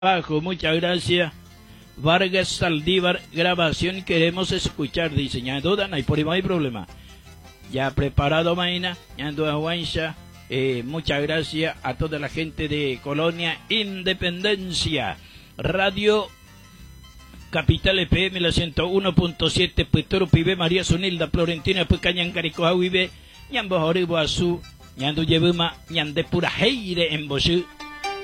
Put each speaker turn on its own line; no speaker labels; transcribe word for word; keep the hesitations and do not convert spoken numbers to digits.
Abajo, muchas gracias. Vargas Saldívar, grabación queremos escuchar, dice. Ya duda, no hay por ahí, no hay problema. Ya preparado, Maina, ya ando a Guancha. Eh, muchas gracias a toda la gente de Colonia Independencia. Radio Capital E P M, la ciento uno punto siete, Puitoro Pibe, María Sonilda, Florentina, Pucañan, Caricoja, Vive, Ñambo Joribo Azú, Ñando Yebuma, Ñande Pura Heire en Bosú.